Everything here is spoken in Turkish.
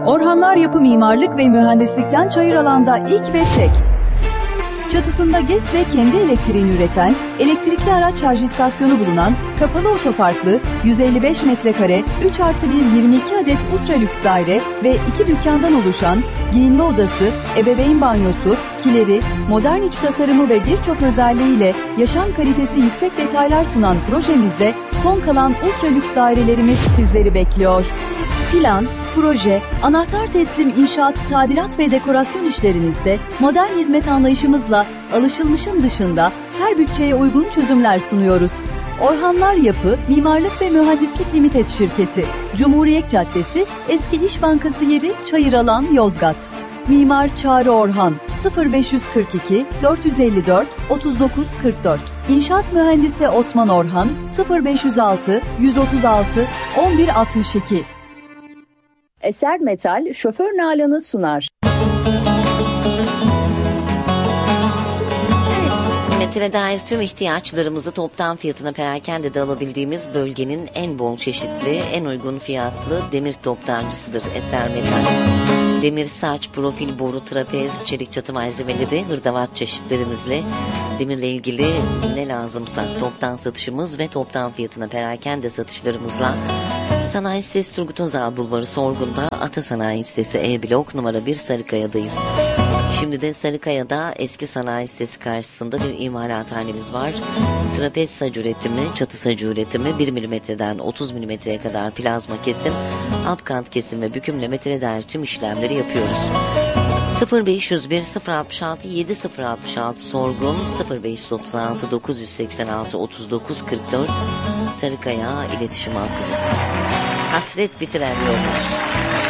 Orhanlar Yapı Mimarlık ve Mühendislik'ten Çayıralan'da ilk ve tek. Çatısında GES'le kendi elektriğini üreten, elektrikli araç şarj istasyonu bulunan, kapalı otoparklı, 155 metrekare, 3+1 22 adet ultra lüks daire ve 2 dükkandan oluşan, giyinme odası, ebeveyn banyosu, kileri, modern iç tasarımı ve birçok özelliğiyle yaşam kalitesi yüksek detaylar sunan projemizde son kalan ultra lüks dairelerimiz sizleri bekliyor. Plan, proje, anahtar teslim inşaat, tadilat ve dekorasyon işlerinizde modern hizmet anlayışımızla alışılmışın dışında her bütçeye uygun çözümler sunuyoruz. Orhanlar Yapı, Mimarlık ve Mühendislik Limited Şirketi, Cumhuriyet Caddesi, Eski İş Bankası yeri Çayıralan, Yozgat. Mimar Çağrı Orhan, 0542 454 3944. İnşaat Mühendisi Osman Orhan, 0506 136 1162. Eser Metal, Şoför Nalan'ı sunar. Metale dair tüm ihtiyaçlarımızı toptan fiyatına perakendede alabildiğimiz bölgenin en bol çeşitli, en uygun fiyatlı demir toptancısıdır Eser Metal. Demir, saç, profil, boru, trapez, çelik çatı malzemeleri, hırdavat çeşitlerimizle demirle ilgili ne lazımsa toptan satışımız ve toptan fiyatına perakende satışlarımızla Sanayi Sitesi Turgut Özal Bulvarı Sorgun'da Ata Sanayi Sitesi E-Blok numara 1 Sarıkaya'dayız. Şimdi de Sarıkaya'da eski sanayi sitesi karşısında bir imalathanemiz var. Trapez sac üretimi, çatı sacı üretimi, 1 mm'den 30 mm'ye kadar plazma kesim, apkant kesim ve bükümle metale dair tüm işlemleri yapıyoruz. 0501 066 7066 Sorgun, 0536 986 3944 Sarıkaya iletişim hattımız. Hasret bitiren yollar.